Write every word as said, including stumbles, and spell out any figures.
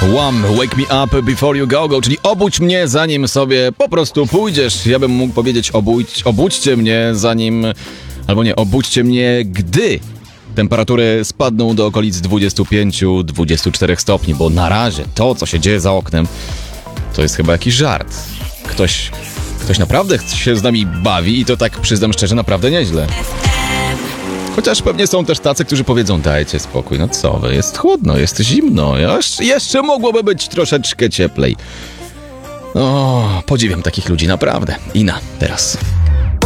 Wham! Wake me up before you go, go, czyli obudź mnie, zanim sobie po prostu pójdziesz. Ja bym mógł powiedzieć obudź, obudźcie mnie, zanim... Albo nie, obudźcie mnie, gdy temperatury spadną do okolic dwudziestu pięciu do dwudziestu czterech stopni, bo na razie to, co się dzieje za oknem, to jest chyba jakiś żart. Ktoś, ktoś naprawdę się z nami bawi i to tak, przyznam szczerze, naprawdę nieźle. Chociaż pewnie są też tacy, którzy powiedzą, dajcie spokój, no co wy, jest chłodno, jest zimno, jeszcze, jeszcze mogłoby być troszeczkę cieplej. O, podziwiam takich ludzi, naprawdę. Ina, teraz.